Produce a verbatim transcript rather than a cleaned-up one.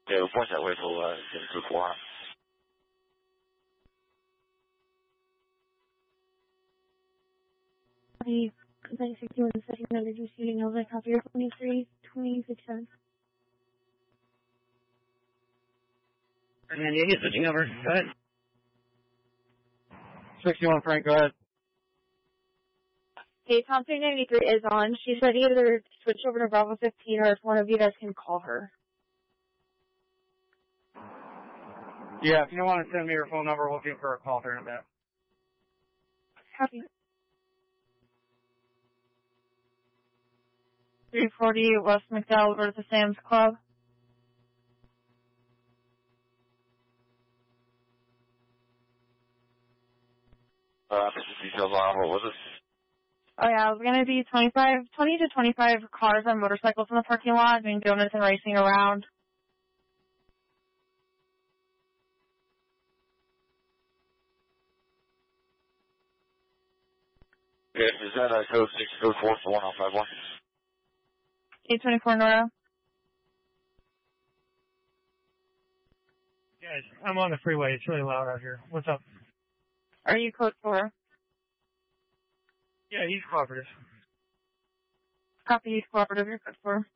对，我放下回头啊，先自夸。 The nine sixty-one setting that is receiving over copy of twenty-three twenty-six cents. And then you get switching over. Go ahead. sixty-one Frank, go ahead. Hey, Tom three ninety-three is on. She said either switch over to Bravo fifteen or if one of you guys can call her. Yeah, if you don't want to send me your phone number, we'll give her a call here in a bit. Copy. three forty West McDowell Road to Sam's Club. Uh, this is details on, what was this? Oh yeah, it was going to be twenty-five, twenty to twenty-five cars on motorcycles in the parking lot doing donuts and racing around. Yes, is that uh, code six code four four one oh five one? eight twenty-four Nora. Guys, I'm on the freeway. It's really loud out here. What's up? Are you code four? Yeah, he's cooperative. Copy, he's cooperative. You're code four.